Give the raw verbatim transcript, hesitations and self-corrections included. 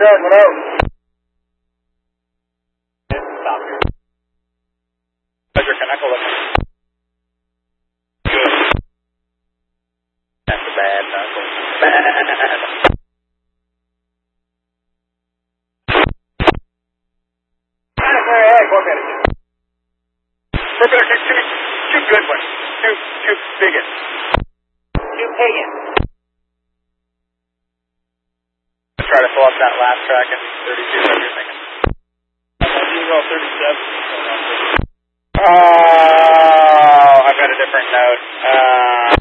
Jack, what out? Stop here. Pleasure, connect with me. Good. That's a bad knuckle. Bad. Perpendicular, two, two good ones. Two, two biggest. Two pagans. Let's try to fill up that last track in thirty-two, what you're thinking. I'm going to go thirty-seven. Oh, I've got a different note. Uh,